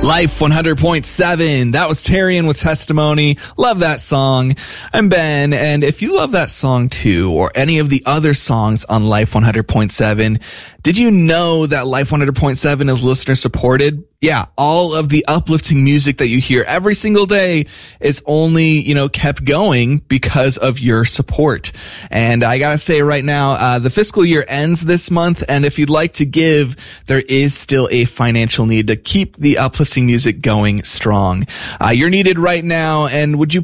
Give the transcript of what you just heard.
Life 100.7. That was Tarian with Testimony. Love that song. I'm Ben, and if you love that song too, or any of the other songs on Life 100.7, did you know that Life 100.7 is listener supported? Yeah, all of the uplifting music that you hear every single day is only, kept going because of your support. And I gotta say right now, the fiscal year ends this month, and if you'd like to give, there is still a financial need to keep the uplifting music going strong. You're needed right now, and would you